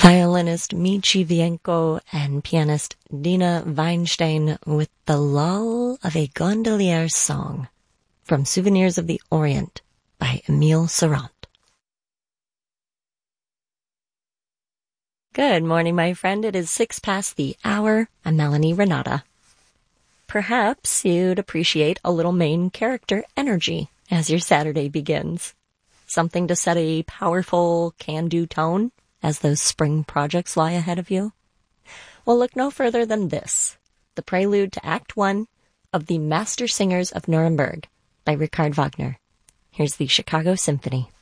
Violinist Michi Vienko and pianist Dina Weinstein with The Lull of a Gondolier's Song from Souvenirs of the Orient by Emile Serrant. Good morning, my friend. It is 6 past the hour. I'm Melanie Renata. Perhaps you'd appreciate a little main character energy as your Saturday begins. Something to set a powerful can-do tone as those spring projects lie ahead of you? Well, look no further than this, the prelude to Act 1 of The Master Singers of Nuremberg by Richard Wagner. Here's the Chicago Symphony.